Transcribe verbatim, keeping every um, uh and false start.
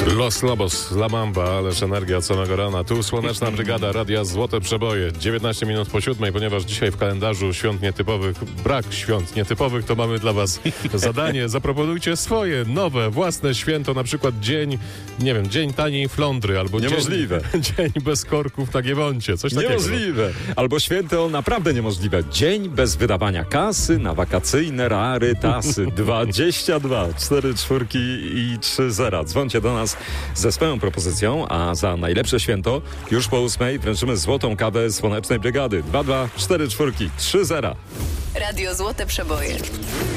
Los Lobos, La Mamba, ależ energia od samego rana. Tu Słoneczna Brygada, Radia Złote Przeboje. dziewiętnaście minut po siódmej, ponieważ dzisiaj w kalendarzu świąt nietypowych, brak świąt nietypowych, to mamy dla was zadanie. Zaproponujcie swoje, nowe, własne święto, na przykład dzień, nie wiem, dzień taniej flądry, albo Niemożliwe. Dzień, dzień bez korków na Giewoncie, coś takiego. Niemożliwe. Albo święto naprawdę niemożliwe. Dzień bez wydawania kasy na wakacyjne rarytasy. dwadzieścia dwa, cztery czwórki i trzy zera. Dzwońcie do nas ze swoją propozycją, a za najlepsze święto już po ósmej wręczymy złotą kawę Słonecznej Brygady. dwa dwa cztery czwórki trzy zera. Radio Złote Przeboje.